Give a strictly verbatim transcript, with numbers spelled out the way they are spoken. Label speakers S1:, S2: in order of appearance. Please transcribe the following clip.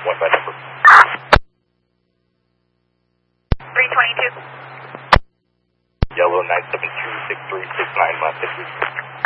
S1: one by number.
S2: three twenty-two.
S1: Yellow nine seven two six three six nine, my six.